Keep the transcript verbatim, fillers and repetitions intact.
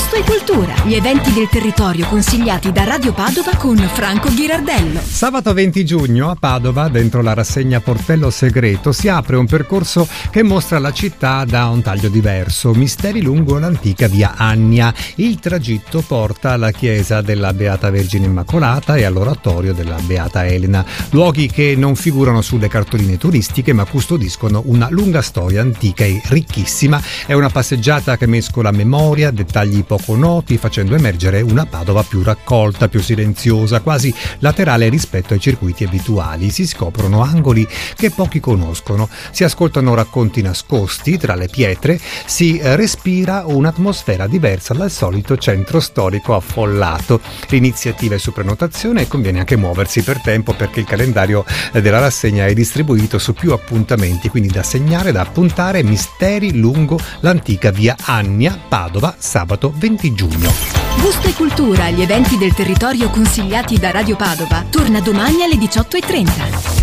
Gusto e cultura, gli eventi del territorio consigliati da Radio Padova con Franco Ghirardello. Sabato venti giugno a Padova, dentro la rassegna Portello Segreto, si apre un percorso che mostra la città da un taglio diverso. Misteri lungo l'antica via Annia. Il tragitto porta alla chiesa della Beata Vergine Immacolata e all'oratorio della Beata Elena, luoghi che non figurano sulle cartoline turistiche ma custodiscono una lunga storia antica e ricchissima. È una passeggiata che mescola memoria, dettagli poco noti, facendo emergere una Padova più raccolta, più silenziosa, quasi laterale rispetto ai circuiti abituali. Si scoprono angoli che pochi conoscono, si ascoltano racconti nascosti tra le pietre, si respira un'atmosfera diversa dal solito centro storico affollato. L'iniziativa è su prenotazione e conviene anche muoversi per tempo, perché il calendario della rassegna è distribuito su più appuntamenti, quindi da segnare, da appuntare: Misteri lungo l'antica via Annia, Padova, sabato venti giugno. Gusto e cultura, gli eventi del territorio consigliati da Radio Padova, torna domani alle diciotto e trenta.